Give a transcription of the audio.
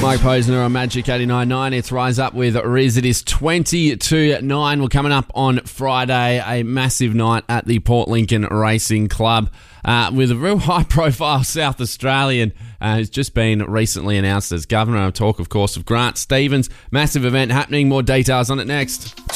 Mike Posner on Magic 89.9. It's Rise Up with Riz. It is 20 to 9. We're coming up on Friday, a massive night at the Port Lincoln Racing Club with a real high-profile South Australian who's just been recently announced as governor. I'm talk, of course, of Grant Stevens. Massive event happening. More details on it next.